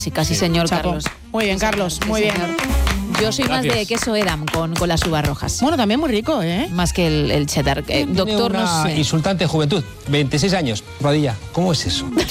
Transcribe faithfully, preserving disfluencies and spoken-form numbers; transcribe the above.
Sí, casi señor Chapo. Carlos. Muy bien, Sí, Carlos, señor, muy sí, bien. señor. Yo soy más Gracias. de queso Edam con, con las uvas rojas. Bueno, también muy rico, ¿eh? Más que el, el cheddar. Eh, Tiene doctor, una no sé. insultante juventud, veintiséis años, Rodilla. ¿Cómo es eso?